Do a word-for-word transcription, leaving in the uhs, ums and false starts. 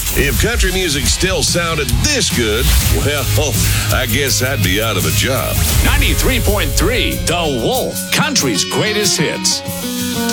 If country music still sounded this good, well, I guess I'd be out of a job. ninety-three point three, The Wolf, country's greatest hits.